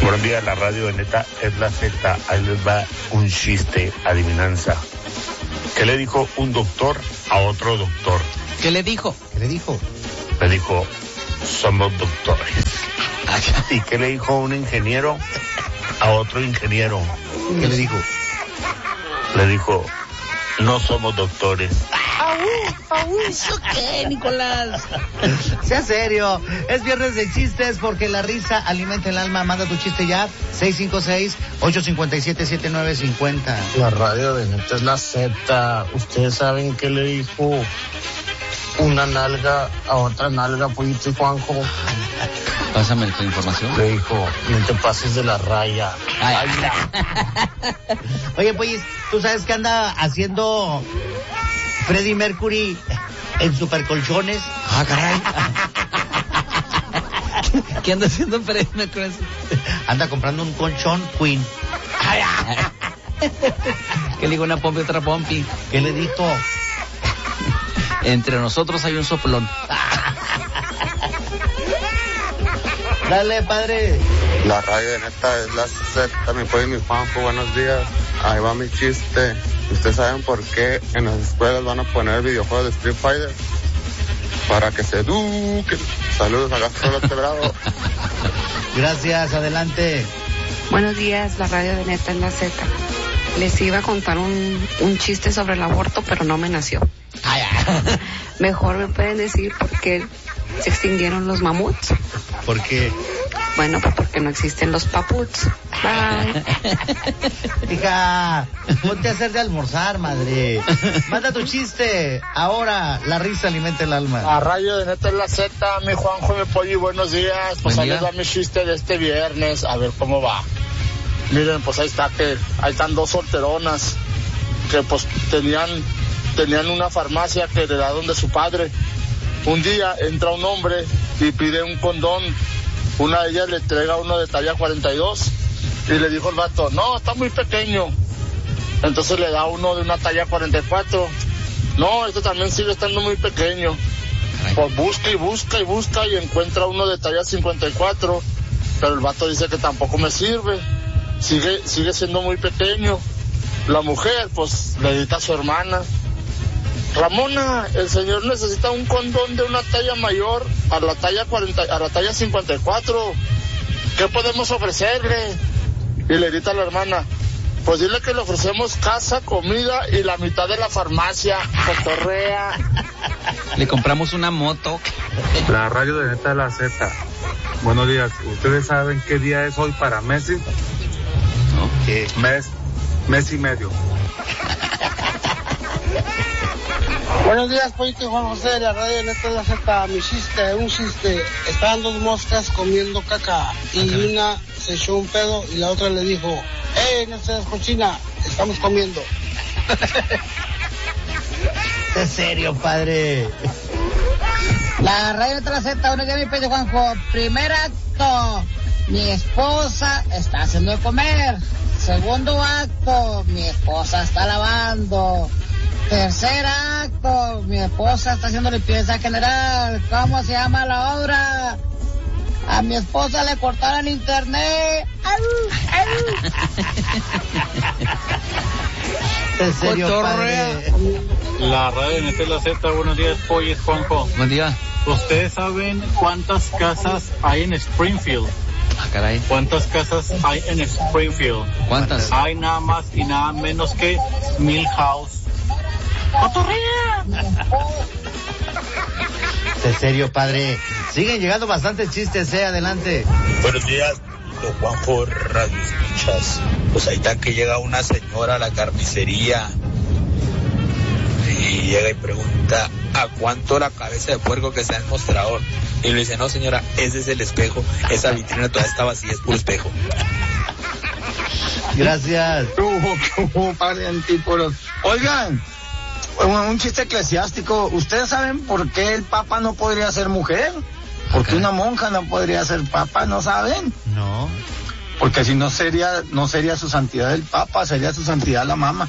Buenos días, la radio de Neta es la Z. Ahí les va un chiste, adivinanza. ¿Qué le dijo un doctor a otro doctor? ¿Qué le dijo? Le dijo, somos doctores. ¿Y qué le dijo un ingeniero a otro ingeniero? ¿Qué le dijo? Le dijo, no somos doctores. ¿Eso qué, Nicolás? Sea serio, es viernes de chistes porque la risa alimenta el alma. Manda tu chiste ya, 656-857-7950. La radio de Neta es la Z. ¿Ustedes saben qué le dijo una nalga a otra nalga, Pollito y Juanjo? Pásame la información. Le dijo, no te pases de la raya. Ay. Oye, pues, ¿tú sabes qué anda haciendo Freddie Mercury en Supercolchones? Ah, caray. ¿Qué anda haciendo Freddie Mercury? Anda comprando un colchón Queen. ¿Qué le digo una pompi y otra pompi? ¿Qué le dijo? Entre nosotros hay un soplón. Dale, padre. La radio de Neta es la Z, mi pollo y mi Juanjo, buenos días. Ahí va mi chiste. ¿Ustedes saben por qué en las escuelas van a poner videojuegos de Street Fighter? Para que se eduquen. Saludos a Gastón Quebrado. Gracias, adelante. Buenos días, la radio de Neta en la Z. Les iba a contar un chiste sobre el aborto, pero no me nació. Mejor me pueden decir por qué se extinguieron los mamuts. ¿Por qué? Bueno, pues porque no existen los paputs. Bye. Hija, ponte a hacer de almorzar, madre. Manda tu chiste. Ahora, la risa alimenta el alma. La radio de Neta es la Z, mi Juanjo, mi pollo, buenos días. Pues ahí les va mi chiste de este viernes, a ver cómo va. Miren, pues ahí están dos solteronas que pues tenían una farmacia que heredaron de su padre. Un día entra un hombre y pide un condón. Una de ellas le entrega uno de talla 42 y le dijo el vato, no, está muy pequeño. Entonces le da uno de una talla 44. No, este también sigue estando muy pequeño. Pues busca y encuentra uno de talla 54, pero el vato dice que tampoco me sirve. Sigue siendo muy pequeño. La mujer, pues, le grita a su hermana, Ramona, el señor necesita un condón de una talla mayor a la talla 54. ¿Qué podemos ofrecerle? Y le grita a la hermana, pues dile que le ofrecemos casa, comida y la mitad de la farmacia. Cotorrea. Le compramos una moto. La radio de Neta de la Z. Buenos días. ¿Ustedes saben qué día es hoy para Messi? ¿No? ¿Qué? Mes y medio. Buenos días, Pollito y Juan José de la radio de Neta de la Z. Un chiste. Estaban dos moscas comiendo caca y una se echó un pedo y la otra le dijo, no seas cochina, estamos comiendo. ¿En serio, padre? La radio de Neta de la Z, buenos días, mi Pollito Juanjo. Primer acto, mi esposa está haciendo de comer. Segundo acto, mi esposa está lavando. Tercer acto, mi esposa está haciendo limpieza general. ¿Cómo se llama la obra? A mi esposa le cortaron internet. ¿En serio, padre? La radio de Neta de la Z. Buenos días, Pollo y Juanjo. Buen día. ¿Ustedes saben cuántas casas hay en Springfield? Ah, caray. ¿Cuántas casas hay en Springfield? ¿Cuántas? Hay nada más y nada menos que 1000 houses. ¡Cotorrea! ¿En serio, padre? Siguen llegando bastantes chistes, adelante. Buenos días, don Juanjo, radio escuchas. Pues ahí está que llega una señora a la carnicería y llega y pregunta, ¿a cuánto la cabeza de puerco que está en el mostrador? Y le dice, no señora, ese es el espejo, esa vitrina todavía está vacía, es puro espejo. Gracias. Padre antípodos. Oigan, un chiste eclesiástico. ¿Ustedes saben por qué el papa no podría ser mujer? ¿Por qué una monja no podría ser papa? ¿No saben? No. Porque si no sería su santidad el papa, sería su santidad la mama.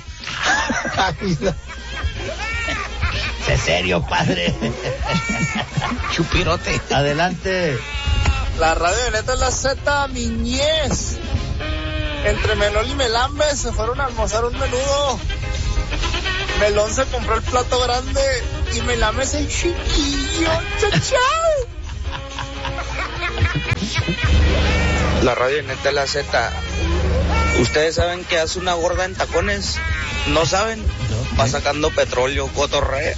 ¿En serio, padre? Chupirote. Adelante. La radio de Neta es la Z, mi niñez. Entre Melón y Melambe se fueron a almorzar un menudo. Melón se compró el plato grande y Melambe es el chiquillo. ¡Chao, chao! La radio de Neta es la Z. ¿Ustedes saben qué hace una gorda en tacones? ¿No saben? Va sacando petróleo, cotorrea.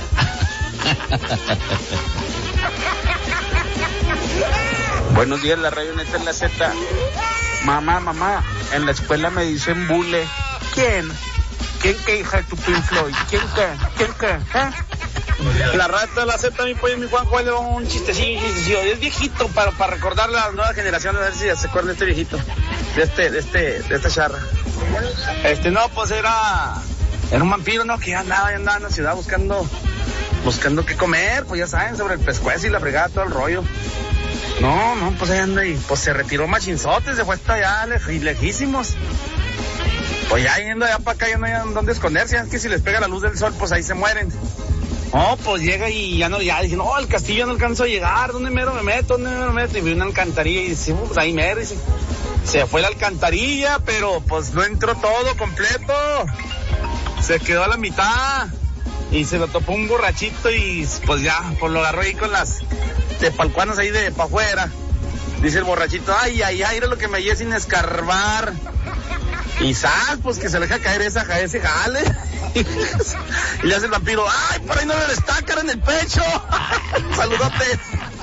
Buenos días, la radio Neta es la Z. Mamá, en la escuela me dicen bule. ¿Quién? ¿Quién qué, hija de tu Pink Floyd? ¿Quién qué? ¿Eh? La radio de la Z, mi pollo y mi Juanjo, le doy un chistecillo. Es viejito para recordar a las nuevas generaciones, a ver si se acuerdan de este viejito. De esta charra. No, pues era un vampiro, ¿no? Que andaba en la ciudad buscando qué comer, pues ya saben, sobre el pescuezo y la fregada, todo el rollo. No, pues ahí anda y pues se retiró machinzote, se fue hasta allá lejísimos. Pues ya yendo allá para acá, ya no hay dónde esconderse, es que si les pega la luz del sol, pues ahí se mueren. No, pues llega y ya dije, no, al castillo no alcanzo a llegar, ¿dónde mero me meto? Y vi una alcantarilla y dice, pues ahí mero, dice. Se fue la alcantarilla, pero pues no entró todo completo. Se quedó a la mitad y se lo topó un borrachito y pues ya, pues lo agarró ahí con las tepalcuanas ahí de pa' afuera. Dice el borrachito, ay, era lo que me hallé sin escarbar. Y sal, pues que se le deja caer ese jale. Y le hace el vampiro, ay, por ahí no le destacan en el pecho. Saludote.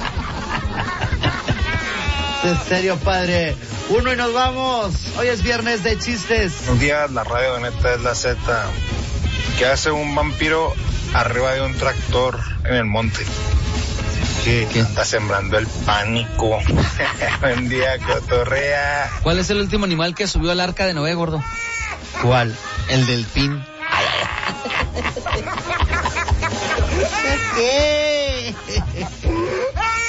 En serio, padre. Uno y nos vamos. Hoy es viernes de chistes. Un día la radio de Neta es la Z. ¿Qué hace un vampiro arriba de un tractor en el monte? ¿Qué? Está sembrando el pánico. Buen día, cotorrea. ¿Cuál es el último animal que subió al arca de Noé, gordo? ¿Cuál? El delfín. ¿Qué?